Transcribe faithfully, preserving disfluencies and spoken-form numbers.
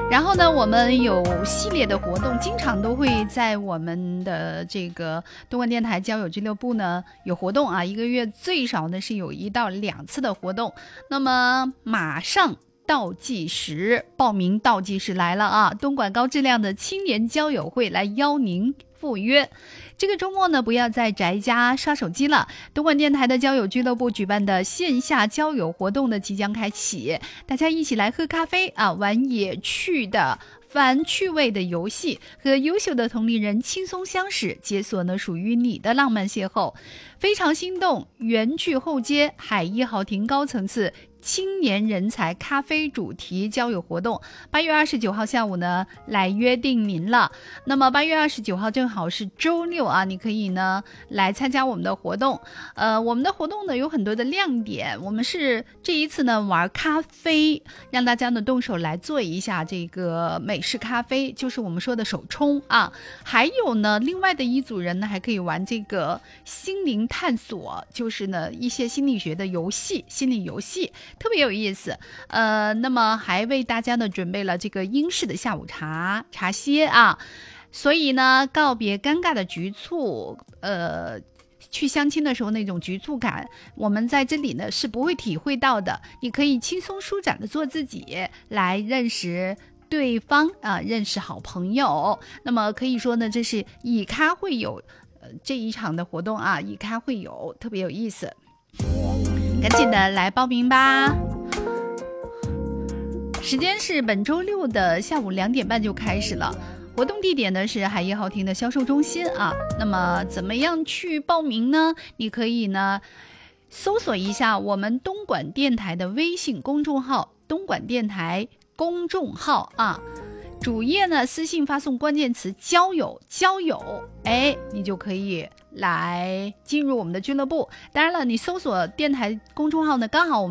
然后呢，我们有系列的活动，经常都会在我们的这个东莞电台交友俱乐部呢有活动啊，一个月最少呢是有一到两次的活动。那么马上倒计时，报名倒计时来了啊！东莞高质量的青年交友会来邀您赴约。这个周末呢，不要再宅家刷手机了。东莞电台的交友俱乐部举办的线下交友活动呢即将开启，大家一起来喝咖啡啊，玩野趣的反趣味的游戏，和优秀的同龄人轻松相识，解锁呢属于你的浪漫邂逅。非常心动，原剧后街海一豪庭高层次青年人才咖啡主题交友活动，八月二十九号下午呢来约定您了。那么八月二十九号正好是周六啊，你可以呢来参加我们的活动。呃，我们的活动呢有很多的亮点，我们是这一次呢玩咖啡，让大家呢动手来做一下这个美式咖啡，就是我们说的手冲啊。还有呢，另外的一组人呢还可以玩这个心灵探索，就是呢一些心理学的游戏，心理游戏。特别有意思，呃，那么还为大家呢准备了这个英式的下午茶茶歇啊，所以呢，告别尴尬的局促，呃，去相亲的时候那种局促感，我们在这里呢是不会体会到的。你可以轻松舒展的做自己，来认识对方啊，认识好朋友。那么可以说呢，这是以咖会友，呃，这一场的活动啊，以咖会友，特别有意思。赶紧的来报名吧，时间是本周六的下午两点半就开始了，活动地点呢是海一豪庭的销售中心啊。那么怎么样去报名呢？你可以呢搜索一下我们东莞电台的微信公众号，东莞电台公众号啊，主页呢私信发送关键词交友交友，哎，你就可以来进入我们的俱乐部。当然了，你搜索电台公众号呢，刚好我们